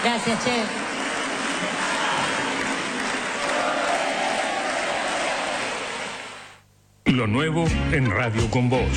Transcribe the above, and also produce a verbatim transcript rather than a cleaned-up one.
Gracias, Che. Lo nuevo en Radio Con Voz.